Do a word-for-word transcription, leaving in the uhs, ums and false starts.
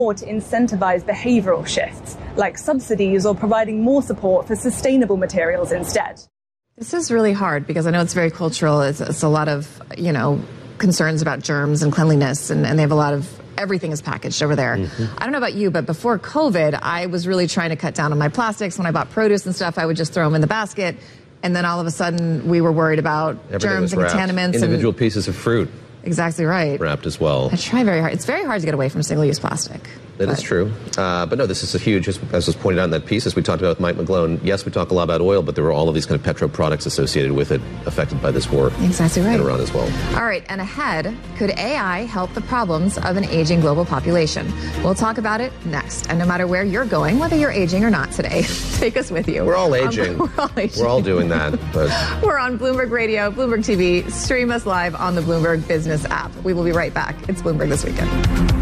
Or to incentivize behavioral shifts, like subsidies or providing more support for sustainable materials instead. This is really hard because I know it's very cultural. It's, it's a lot of, you know, concerns about germs and cleanliness, and, and they have a lot of, everything is packaged over there. Mm-hmm. I don't know about you, but before COVID, I was really trying to cut down on my plastics. When I bought produce and stuff, I would just throw them in the basket. And then all of a sudden, we were worried about Everything germs and contaminants. Individual and, pieces of fruit. Exactly right. Wrapped as well. I try very hard. It's very hard to get away from single-use plastic. That but. is true. Uh, but no, this is a huge, as was pointed out in that piece, as we talked about with Mike McGlone, yes, we talk a lot about oil, but there were all of these kind of petro products associated with it affected by this war. Exactly right. In Iran as well. All right, and ahead, could A I help the problems of an aging global population? We'll talk about it next. And no matter where you're going, whether you're aging or not today, take us with you. We're all aging. Um, we're all aging. We're all doing that. But we're on Bloomberg Radio, Bloomberg T V. Stream us live on the Bloomberg Business app. We will be right back. It's Bloomberg This Weekend.